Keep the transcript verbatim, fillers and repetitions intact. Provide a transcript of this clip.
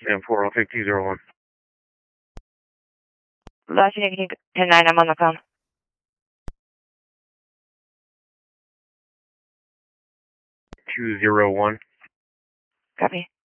Sam four, I'll take two zero one. Last negative ten nine, I'm on the phone. two zero one. Copy.